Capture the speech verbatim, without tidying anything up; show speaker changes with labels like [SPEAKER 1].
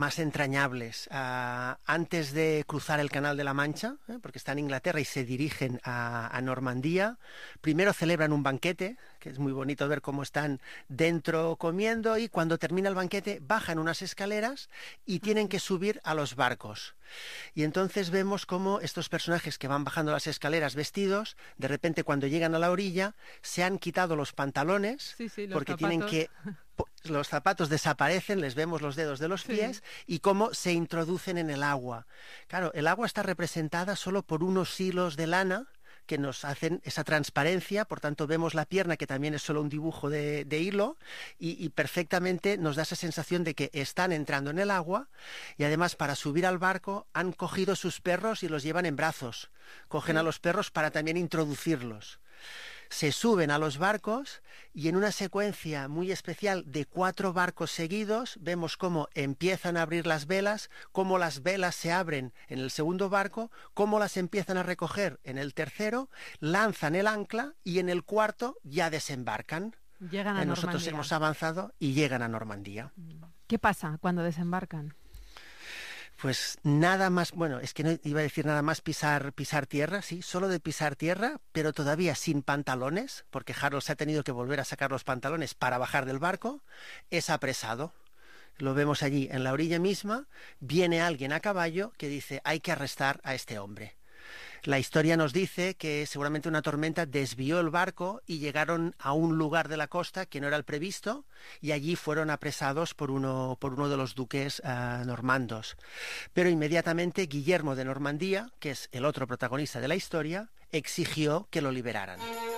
[SPEAKER 1] más entrañables. Uh, antes de cruzar el Canal de la Mancha, ¿eh? porque está en Inglaterra y se dirigen a, a Normandía, primero celebran un banquete, que es muy bonito ver cómo están dentro comiendo, y cuando termina el banquete bajan unas escaleras y tienen que subir a los barcos. Y entonces vemos cómo estos personajes que van bajando las escaleras vestidos, de repente cuando llegan a la orilla, se han quitado los pantalones,
[SPEAKER 2] sí, sí, los
[SPEAKER 1] porque
[SPEAKER 2] zapatos.
[SPEAKER 1] tienen que... Los zapatos desaparecen, les vemos los dedos de los pies, sí. Y cómo se introducen en el agua. Claro, el agua está representada solo por unos hilos de lana que nos hacen esa transparencia, por tanto vemos la pierna, que también es solo un dibujo de, de hilo, y, y perfectamente nos da esa sensación de que están entrando en el agua, y además para subir al barco han cogido sus perros y los llevan en brazos. Cogen sí. a los perros para también introducirlos. Se suben a los barcos y en una secuencia muy especial de cuatro barcos seguidos vemos cómo empiezan a abrir las velas, cómo las velas se abren en el segundo barco, cómo las empiezan a recoger en el tercero, lanzan el ancla y en el cuarto ya desembarcan.
[SPEAKER 2] Llegan a
[SPEAKER 1] eh, Nosotros
[SPEAKER 2] Normandía.
[SPEAKER 1] hemos avanzado y llegan a Normandía.
[SPEAKER 2] ¿Qué pasa cuando desembarcan?
[SPEAKER 1] Pues nada más, bueno, es que no iba a decir nada más pisar, pisar tierra, sí, solo de pisar tierra, pero todavía sin pantalones, porque Harold se ha tenido que volver a sacar los pantalones para bajar del barco, es apresado. Lo vemos allí en la orilla misma, viene alguien a caballo que dice hay que arrestar a este hombre. La historia nos dice que seguramente una tormenta desvió el barco y llegaron a un lugar de la costa que no era el previsto, y allí fueron apresados por uno, por uno de los duques uh, normandos. Pero inmediatamente Guillermo de Normandía, que es el otro protagonista de la historia, exigió que lo liberaran.